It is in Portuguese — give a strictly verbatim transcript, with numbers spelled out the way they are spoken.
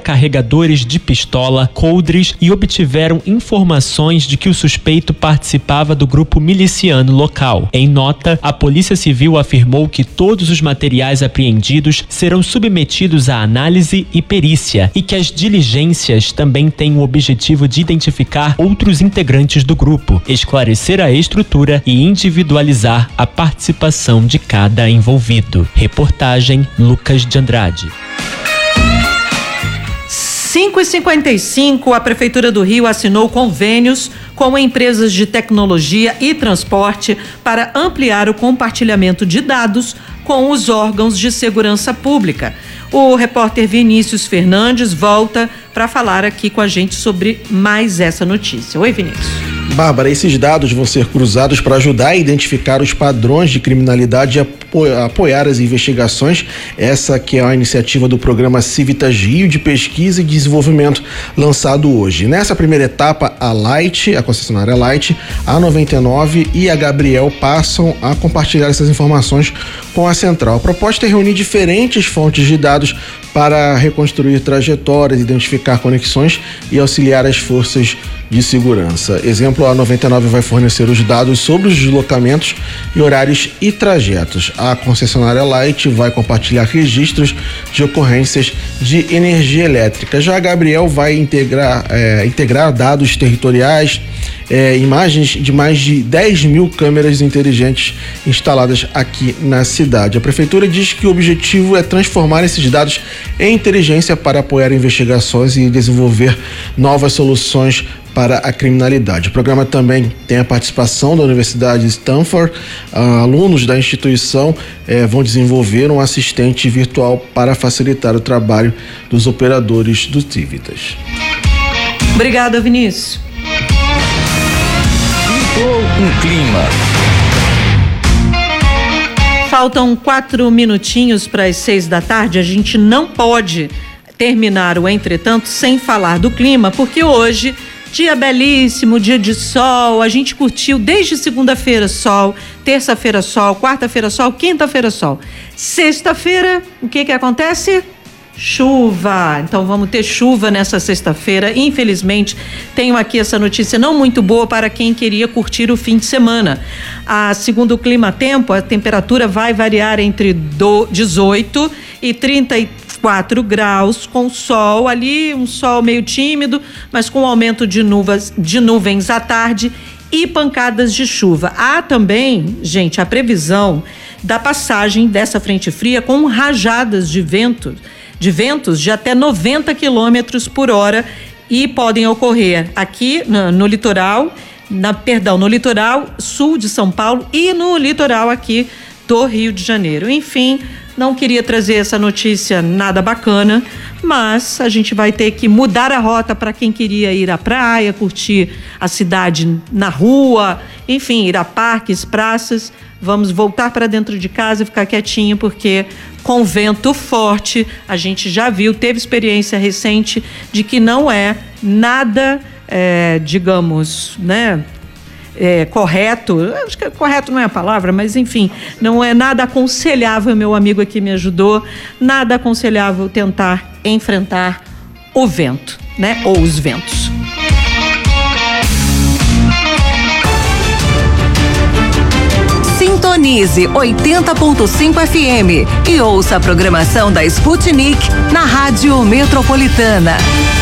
carregadores de pistola, coldres e obtiveram informações de que o suspeito participava do grupo miliciano local. Em nota, a Polícia Civil afirmou que todos os materiais apreendidos serão submetidos à análise e perícia e que as diligências também têm o objetivo de identificar outros integrantes do grupo, esclarecer a estrutura e individualizar a participação de cada envolvido. Reportagem Lucas de Andrade. cinco e cinquenta e cinco, a Prefeitura do Rio assinou convênios com empresas de tecnologia e transporte para ampliar o compartilhamento de dados com os órgãos de segurança pública. O repórter Vinícius Fernandes volta para falar aqui com a gente sobre mais essa notícia. Oi, Vinícius. Bárbara, esses dados vão ser cruzados para ajudar a identificar os padrões de criminalidade e apoiar as investigações. Essa que é a iniciativa do programa Civitas Rio de Pesquisa e Desenvolvimento, lançado hoje. Nessa primeira etapa, a Light, a concessionária Light, a noventa e nove e a Gabriel passam a compartilhar essas informações com a central. A proposta é reunir diferentes fontes de dados para reconstruir trajetórias, identificar conexões e auxiliar as forças de segurança. Exemplo, a noventa e nove vai fornecer os dados sobre os deslocamentos e horários e trajetos. A concessionária Light vai compartilhar registros de ocorrências de energia elétrica. Já a Gabriel vai integrar, é, integrar dados territoriais, É, imagens de mais de dez mil câmeras inteligentes instaladas aqui na cidade. A Prefeitura diz que o objetivo é transformar esses dados em inteligência para apoiar investigações e desenvolver novas soluções para a criminalidade. O programa também tem a participação da Universidade de Stanford. Ah, alunos da instituição eh, vão desenvolver um assistente virtual para facilitar o trabalho dos operadores do Civitas. Obrigada, Vinícius. Um clima. Faltam quatro minutinhos para as seis da tarde. A gente não pode terminar o Entretanto sem falar do clima, porque hoje, dia belíssimo, dia de sol, a gente curtiu desde segunda-feira sol, terça-feira sol, quarta-feira sol, quinta-feira sol. Sexta-feira, o que que acontece? Chuva. Então vamos ter chuva nessa sexta-feira. Infelizmente, tenho aqui essa notícia não muito boa para quem queria curtir o fim de semana. Ah, segundo o Clima Tempo, a temperatura vai variar entre dezoito e trinta e quatro graus, com sol ali, um sol meio tímido, mas com aumento de nuvens, de nuvens à tarde e pancadas de chuva. Há também, gente, a previsão da passagem dessa frente fria com rajadas de vento de ventos de até noventa quilômetros por hora e podem ocorrer aqui no, no litoral, na, perdão, no litoral sul de São Paulo e no litoral aqui do Rio de Janeiro. Enfim, não queria trazer essa notícia nada bacana, mas a gente vai ter que mudar a rota para quem queria ir à praia, curtir a cidade na rua, enfim, ir a parques, praças. Vamos voltar para dentro de casa e ficar quietinho, porque com vento forte, a gente já viu, teve experiência recente de que não é nada, é, digamos, né, é, correto, acho que correto não é a palavra, mas enfim, não é nada aconselhável, meu amigo aqui me ajudou, nada aconselhável tentar enfrentar o vento, né, ou os ventos. Sintonize oitenta ponto cinco F M e ouça a programação da Sputnik na Rádio Metropolitana.